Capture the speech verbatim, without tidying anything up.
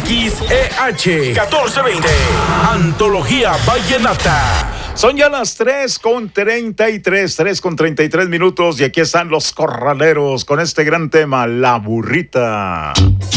X E H catorce veinte. Antología Vallenata. Son ya las tres con treinta y tres, tres con treinta y tres minutos y aquí están los corraleros con este gran tema, La Burrita.